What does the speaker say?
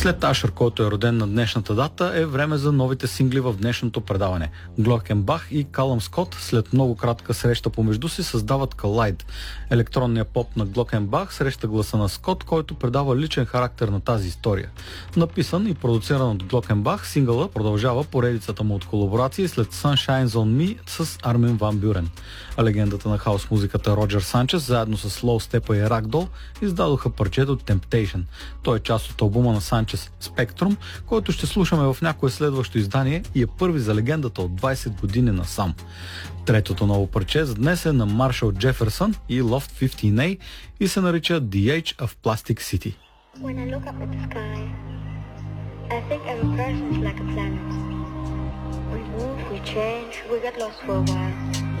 След Ашер, който е роден на днешната дата, е време за новите сингли в днешното предаване. Глокенбах и Калъм Скот след много кратка среща помежду си създават Collide. Електронният поп на Глокенбах среща гласа на Скот, който предава личен характер на тази история. Написан и продуциран от Глокенбах, сингъла продължава поредицата му от колаборации след Sunshine on Me с Армин Ван Бюрен. А легендата на хаос музиката Роджер Санчес заедно с Low Steppa и Ragdoll издадоха парчето Temptation. Той е част от албума на Санчес Spectrum, който ще слушаме в някое следващо издание и е първи за легендата от 20 години насам. Третото ново парче за днес е на Маршал Джеферсън и Loft 15A и се нарича The Age of Plastic City. When I look up at the sky, I think every person is like a planet. We move, we change, we get lost for a while.